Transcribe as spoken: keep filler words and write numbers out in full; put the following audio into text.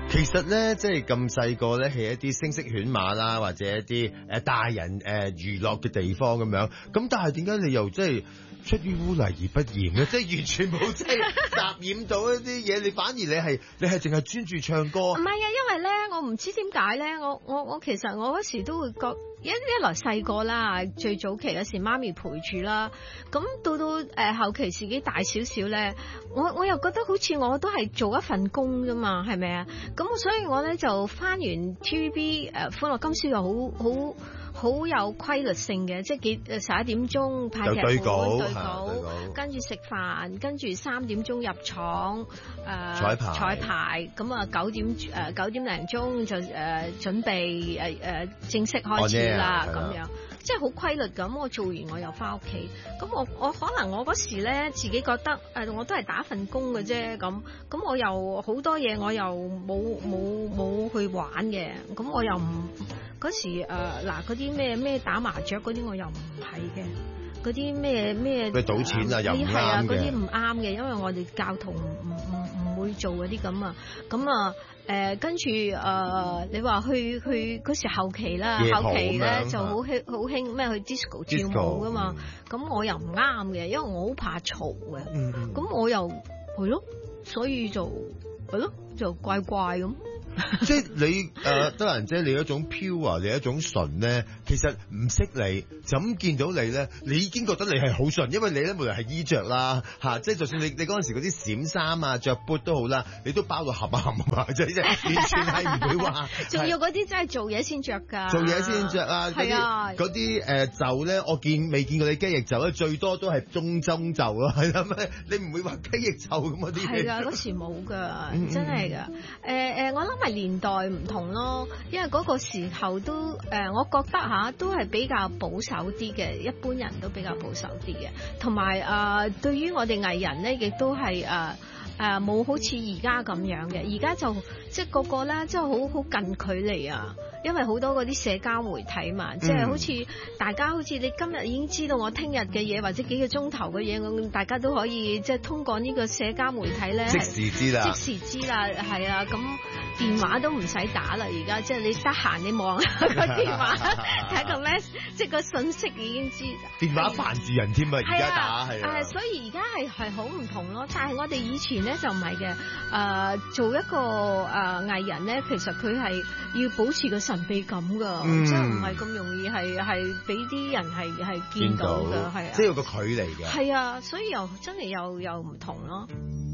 其實咧，即係咁細個咧，係一啲聲色犬馬啦，或者一啲誒大人誒娛樂嘅地方咁樣。咁但係點解你又即係出於污泥而不染咧？即係完全冇即係雜染到一啲嘢，你反而你係你係淨係專注唱歌。 唔係啊，因為咧，我唔知點解咧，我我我其實我嗰時都會覺一一來細個啦，最早期嗰時媽咪陪住啦，咁到到誒、呃、後期自己大少少咧，我我又覺得好似我都係做一份工啫嘛，係咪啊？咁所以我咧就翻完 T V B 誒、呃、歡樂今宵又好好好有規律性嘅，即係幾誒十一點鐘派劇本對稿，對稿跟住食飯，跟住三點鐘入廠誒、呃、彩排彩排，咁啊九點誒九點零鐘就誒、呃、準備誒誒、呃、正式開始啦咁、哦、樣。即係好規律咁，我做完我又翻屋企。咁我我可能我嗰時咧自己覺得誒、呃，我都係打份工嘅啫。咁咁我又好多嘢我又冇冇冇去玩嘅。咁我又唔嗰時誒嗱嗰啲咩咩打麻雀嗰啲我又唔係嘅。嗰啲咩咩咩賭錢啊又唔啱嘅。係啊， 嗰啲唔啱嘅，因為我哋教徒唔唔唔唔會做嗰啲咁啊。咁啊。誒、呃、跟住誒、呃，你話去去嗰時後期啦，後期咧就好興好興咩去 disco 跳舞噶嘛，咁、嗯、我又唔啱嘅，因為我好怕嘈嘅，咁、嗯、我又係咯，所以就係咯，就怪怪咁。 即係你誒、呃、德蘭姐，你一種 pure，你一種純咧，其實唔識你，就咁見到你咧，你已經覺得你係好純，因為你咧無論係衣着啦嚇、啊，即係就算你你嗰陣時嗰啲閃衫啊、着 boot 都好啦，你都包到合啊合啊，即係即係完全係唔會話。 仲要嗰啲真係做嘢先着㗎。做嘢先着啊！係啊，嗰啲誒袖咧，我見未見過你雞翼袖咧，最多都係中中袖咯，係啦咩？你唔會話雞翼袖咁嗰啲。係㗎，嗰時冇㗎，真係㗎。誒、呃、誒，我諗係年代唔同咯，因為嗰個時候都誒、呃，我覺得吓都係比較保守啲嘅，一般人都比較保守啲嘅，同埋誒，對於我哋藝人咧，亦都係誒。呃誒冇、呃、好似而家咁樣嘅，而家就即係個個咧，即係好好近距離啊！因為好多嗰啲社交媒體嘛，嗯、即係好似大家好似你今日已經知道我聽日嘅嘢，或者幾個鐘頭嘅嘢，咁大家都可以即係通過呢個社交媒體咧， 即時知啦， 即時知啦，係啊，咁電話都唔使打啦，而家即係你得閒你望下個電話，睇個 message，即係個信息已經知。電話煩住人添啊！而家打係啊， 啊，所以而家係係好唔同咯。但係我哋以前咧就唔係嘅，誒、呃、做一個誒、呃、藝人咧，其實佢係要保持個神秘感㗎，嗯、即係唔係咁容易係係俾啲人係係見到㗎，係啊， 即係有個距離嘅。 係啊，所以又真係又又唔同咯。